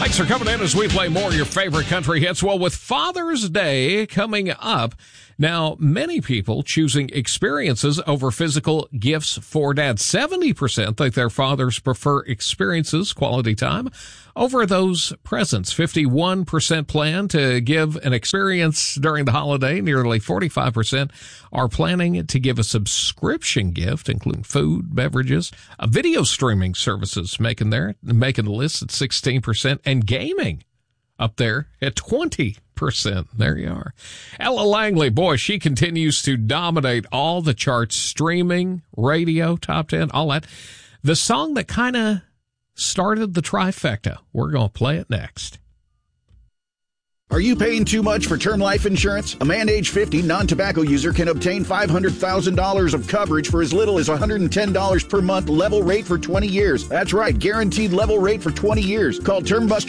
Thanks for coming in as we play more of your favorite country hits. Well, with Father's Day coming up, now many people choosing experiences over physical gifts for dad. 70% think their fathers prefer experiences, quality time, over those presents. 51% plan to give an experience during the holiday. Nearly 45% are planning to give a subscription gift, including food, beverages, video streaming services making the list at 16%, and gaming up there at 20%. There you are. Ella Langley, boy, she continues to dominate all the charts, streaming, radio, top 10, all that. The song that kind of started the trifecta. We're going to play it next. Are you paying too much for term life insurance? A man age 50 non-tobacco user can obtain $500,000 of coverage for as little as $110 per month, level rate for 20 years. That's right, guaranteed level rate for 20 years. Call TermBuster